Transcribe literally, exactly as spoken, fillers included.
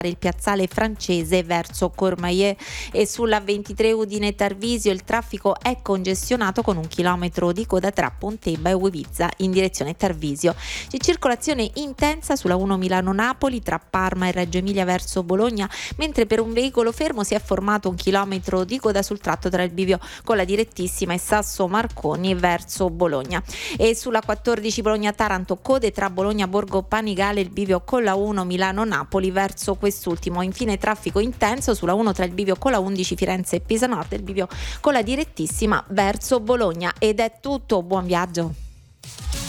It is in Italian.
il piazzale francese verso Courmayeur. E sulla ventitré Udine Tarvisio il traffico è congestionato con un chilometro di coda tra Pontebba e Uevizza in direzione Tarvisio. C'è circolazione intensa sulla uno Milano-Napoli tra Parma e Reggio Emilia verso Bologna, mentre per un veicolo fermo si è formato un chilometro di coda sul tratto tra il bivio con la direttissima e Sasso Marconi verso Bologna. E sulla quattordici Bologna-Taranto code tra Bologna-Borgo Panigale il bivio con la uno Milano-Napoli verso quest'ultimo. Infine traffico intenso sulla uno tra il bivio con la undici Firenze e Pisa Nord e il bivio con la direttissima verso Bologna. Ed è tutto, buon viaggio.